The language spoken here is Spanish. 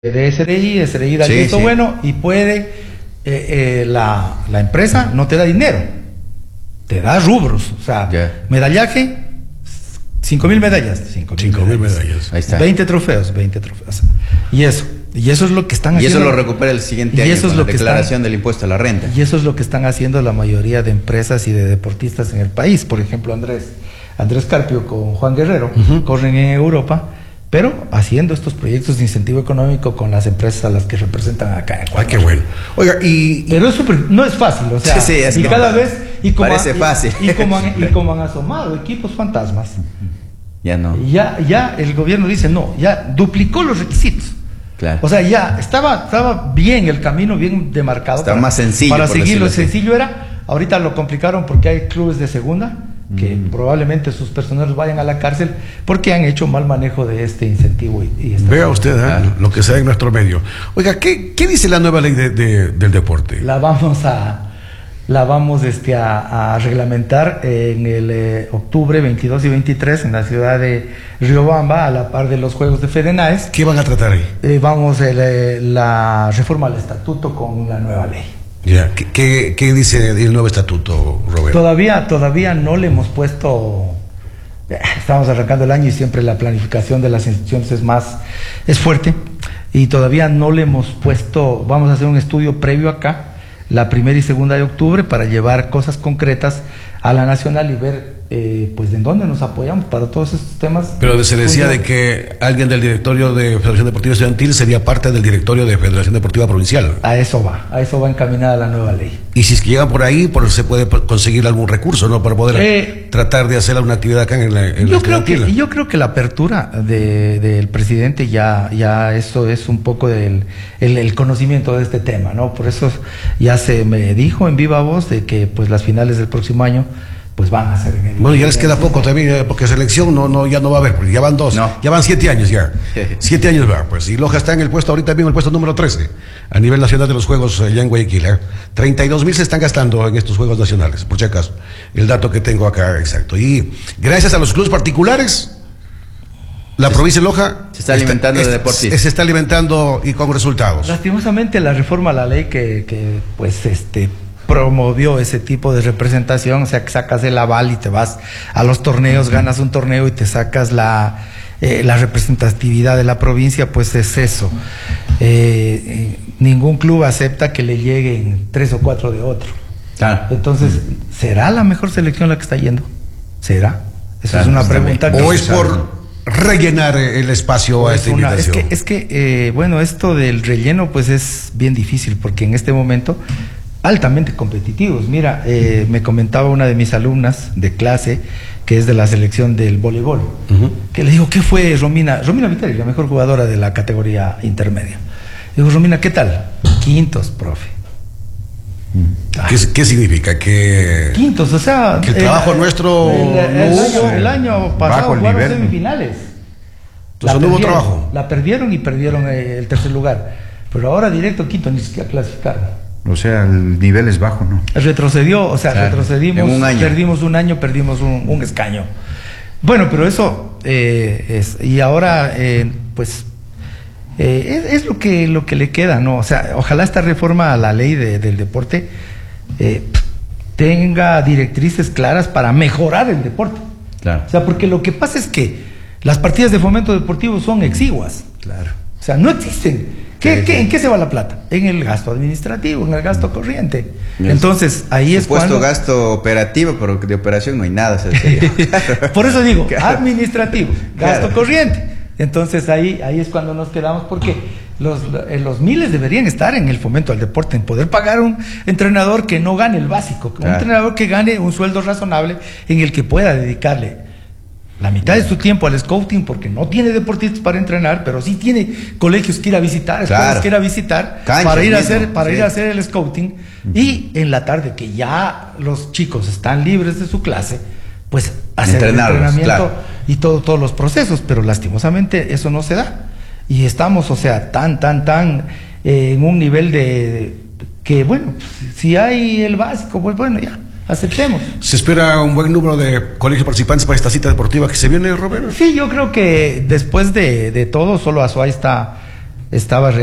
de SRI da el visto bueno y puede, la empresa no te da dinero, te da rubros, o sea, medallaje, 5.000 medallas, 5.000 medallas, ahí está. 20 trofeos, y eso es lo que están haciendo. Y eso lo recupera el siguiente año con la declaración del impuesto a la renta. Y eso es lo que están haciendo la mayoría de empresas y de deportistas en el país. Por ejemplo, Andrés Carpio con Juan Guerrero corren en Europa, pero haciendo estos proyectos de incentivo económico con las empresas a las que representan acá en Ecuador. Qué bueno. Oiga, pero es no es fácil, o sea, y cada vez parece fácil. Y como han asomado equipos fantasmas, ya no. Ya el gobierno dice no, ya duplicó los requisitos. Claro. O sea, ya estaba bien el camino, bien demarcado. Estaba más sencillo. Para seguirlo, sencillo era. Ahorita lo complicaron porque hay clubes de segunda que probablemente sus personeros vayan a la cárcel porque han hecho mal manejo de este incentivo. Vea usted lo que se da en nuestro medio. Oiga, ¿qué dice la nueva ley del deporte? La vamos a reglamentar en el octubre 22 y 23 en la ciudad de Riobamba, a la par de los Juegos de FEDENAES. ¿Qué van a tratar ahí? La reforma al estatuto con la nueva ley. Ya. ¿Qué dice el nuevo estatuto, Roberto? Todavía no le hemos puesto. Estamos arrancando el año y siempre la planificación de las instituciones es fuerte, y todavía no le hemos puesto. Vamos a hacer un estudio previo acá, la 1 y 2 de octubre, para llevar cosas concretas a la nacional y ver pues en dónde nos apoyamos para todos estos temas. Pero se decía de que alguien del directorio de Federación Deportiva Estudiantil sería parte del directorio de Federación Deportiva Provincial. A eso va encaminada la nueva ley. Y si es que llegan por ahí, se puede conseguir algún recurso, ¿no? Para poder tratar de hacer alguna actividad acá en la estudiantil. Yo creo que la apertura del presidente ya eso es un poco el conocimiento de este tema, ¿no? Por eso ya se me dijo en viva voz de que pues las finales del próximo año pues van a ser bueno, ya les queda poco también, porque selección ya no va a haber, porque ya van 2, ya van 7 años ya. 7 años va, pues, y Loja está en el puesto, ahorita mismo el puesto número 13, a nivel nacional de los Juegos allá en Guayaquil. 32,000 se están gastando en estos Juegos Nacionales, por si acaso, el dato que tengo acá, exacto. Y gracias a los clubes particulares, la provincia de Loja se está alimentando de deportistas. Se está alimentando y con resultados. Lastimosamente la reforma a la ley que pues promovió ese tipo de representación, o sea, que sacas el aval y te vas a los torneos, ganas un torneo y te sacas la representatividad de la provincia, pues es eso. Ningún club acepta que le lleguen 3 o 4 de otro. Claro. Entonces, ¿será la mejor selección la que está yendo? ¿Será? Esa es una pregunta. ¿O es por rellenar el espacio a esta invitación? Es que bueno, esto del relleno pues es bien difícil, porque en este momento altamente competitivos. Mira, me comentaba una de mis alumnas de clase, que es de la selección del voleibol, que le digo, ¿qué fue Romina Viteri, la mejor jugadora de la categoría intermedia? Digo, Romina, ¿qué tal? 5os, profe. ¿Qué significa? Que 5os, o sea, que el trabajo nuestro el año pasado jugaron semifinales. Entonces no hubo trabajo. La perdieron y perdieron el 3er lugar, pero ahora directo 5º, ni siquiera clasificaron. O sea, el nivel es bajo, ¿no? Retrocedió, o sea, retrocedimos, perdimos un año, perdimos un escaño. Bueno, pero eso y ahora pues es lo que le queda, ¿no? O sea, ojalá esta reforma a la ley del deporte tenga directrices claras para mejorar el deporte. Claro. O sea, porque lo que pasa es que las partidas de fomento deportivo son exiguas. Claro. O sea, no existen. ¿En qué se va la plata? En el gasto administrativo, en el gasto corriente. Entonces, ahí es cuando... gasto operativo, pero de operación no hay nada. Por eso digo, administrativo, gasto corriente. Entonces, ahí es cuando nos quedamos, porque los miles deberían estar en el fomento al deporte, en poder pagar un entrenador que no gane el básico, un entrenador que gane un sueldo razonable en el que pueda dedicarle la mitad de su tiempo al scouting, porque no tiene deportistas para entrenar, pero sí tiene colegios que ir a visitar, escuelas que ir a visitar, para ir a hacer el scouting. Y en la tarde, que ya los chicos están libres de su clase, pues hacer el entrenamiento y todos los procesos. Pero lastimosamente eso no se da. Y estamos, o sea, tan en un nivel de que, bueno, si hay el básico, pues bueno, ya aceptemos. ¿Se espera un buen número de colegios participantes para esta cita deportiva que se viene, Roberto? Sí, yo creo que después de todo, solo Azuay está estaba